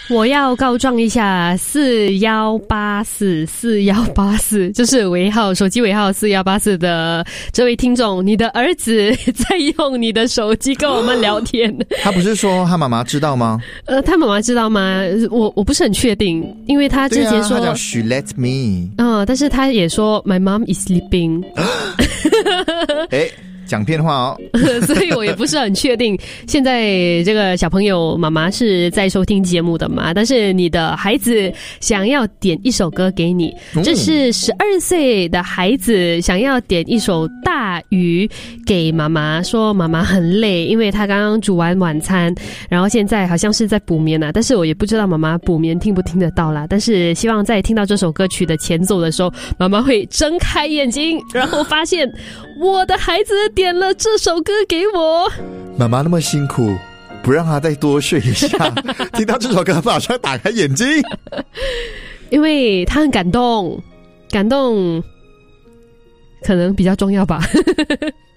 我要告状一下41844184，就是手机尾号4184的这位听众，你的儿子在用你的手机跟我们聊天。 他不是说他妈妈知道吗？ 他妈妈知道吗？我不是很确定，因为他之前说他讲 she let me， 但是他也说 my mom is sleeping。 讲骗话哦。 所以我也不是很确定现在这个小朋友妈妈是在收听节目的嘛，但是你的孩子想要点一首歌给你，这是12岁的孩子想要点一首大鱼给妈妈，说妈妈很累，因为他刚刚煮完晚餐，然后现在好像是在补眠啊，但是我也不知道妈妈补眠听不听得到啦，但是希望在听到这首歌曲的前奏的时候，妈妈会睁开眼睛，然后发现我的孩子点了这首歌给我。 妈妈那么辛苦，不让他再多睡一下，听到这首歌马上打开眼睛。 因为他很感动可能比较重要吧。